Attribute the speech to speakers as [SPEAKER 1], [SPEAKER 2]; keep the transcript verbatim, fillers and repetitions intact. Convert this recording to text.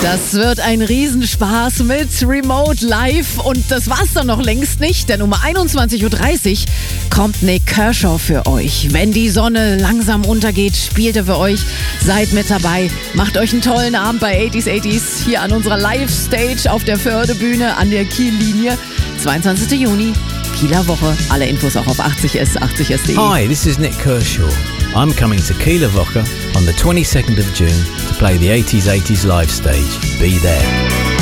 [SPEAKER 1] Das wird ein Riesenspaß mit Remote Live und das war's dann noch längst nicht, denn um einundzwanzig Uhr dreißig kommt Nik Kershaw für euch. Wenn die Sonne langsam untergeht, spielt er für euch. Seid mit dabei, macht euch einen tollen Abend bei achtziger achtziger hier an unserer Live-Stage auf der Fördebühne an der Kiellinie. zweiundzwanzigster Juni, Kieler Woche. Alle Infos auch auf achtzig S, achtzig S Punkt de.
[SPEAKER 2] Hi, this is Nik Kershaw. I'm coming to Kieler Woche on the twenty-second of June to play the eighties eighties live stage. Be there.